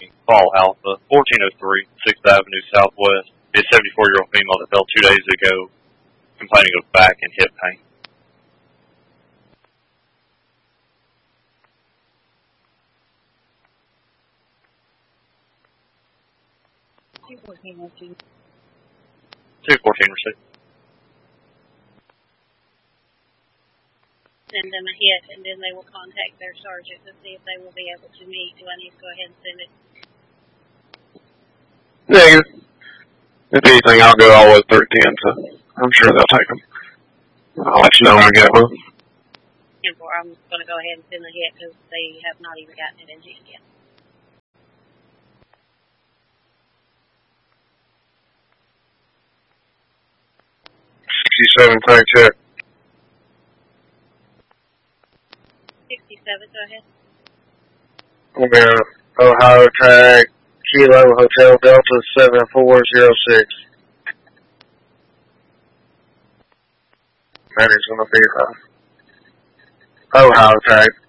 Fall Alpha, 1403 6th Avenue Southwest. A 74-year-old female that fell 2 days ago complaining of back and hip pain. Receipt. 214 receipt. Send them a hit, and then they will contact their sergeant to see if they will be able to meet. Do I need to go ahead and send it? Negative. If anything, I'll go all the way through 10, so I'm sure they'll take them. I'll let you know when I get one. I'm going to go ahead and send the hit because they have not even gotten it in hand yet. Tag check. 67, go ahead. I'm going to Ohio tag Kilo Hotel Delta 7406. That is going to be Ohio tag.